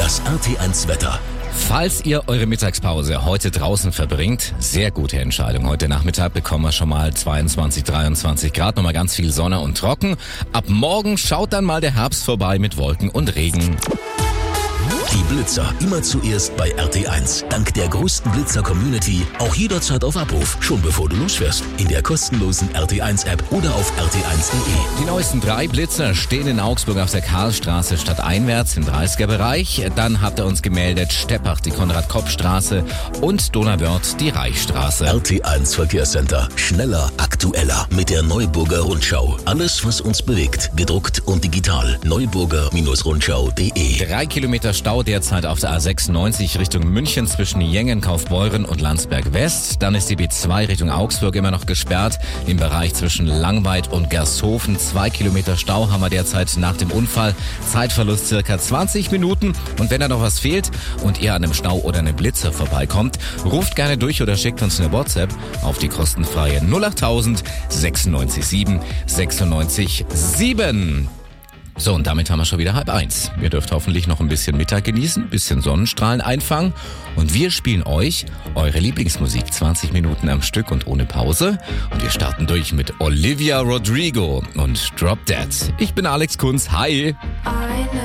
Das RT1 Wetter. Falls ihr eure Mittagspause heute draußen verbringt, sehr gute Entscheidung. Heute Nachmittag bekommen wir schon mal 22, 23 Grad, nochmal ganz viel Sonne und trocken. Ab morgen schaut dann mal der Herbst vorbei mit Wolken und Regen. Die Blitzer immer zuerst bei RT1. Dank der größten Blitzer-Community auch jederzeit auf Abruf, schon bevor du losfährst. In der kostenlosen RT1-App oder auf rt1.de. Die neuesten 3 Blitzer stehen in Augsburg auf der Karlstraße stadteinwärts im 30er-Bereich. Dann habt ihr uns gemeldet Steppach, die Konrad-Kopp-Straße und Donauwörth, die Reichsstraße. RT1 Verkehrscenter. Schneller, aktueller mit der Neuburger Rundschau. Alles, was uns bewegt, gedruckt und digital. Neuburger-Rundschau.de. 3 Kilometer Stau derzeit auf der A96 Richtung München zwischen Jengen, Kaufbeuren und Landsberg West. Dann ist die B2 Richtung Augsburg immer noch gesperrt. Im Bereich zwischen Langweid und Gershofen 2 Kilometer Stau haben wir derzeit nach dem Unfall. Zeitverlust circa 20 Minuten. Und wenn da noch was fehlt und ihr an einem Stau oder einem Blitzer vorbeikommt, ruft gerne durch oder schickt uns eine WhatsApp auf die kostenfreie 08000 96 7 96 7. So, und damit haben wir schon wieder 12:30. Ihr dürft hoffentlich noch ein bisschen Mittag genießen, ein bisschen Sonnenstrahlen einfangen. Und wir spielen euch eure Lieblingsmusik 20 Minuten am Stück und ohne Pause. Und wir starten durch mit Olivia Rodrigo und Drop Dead. Ich bin Alex Kunz. Hi!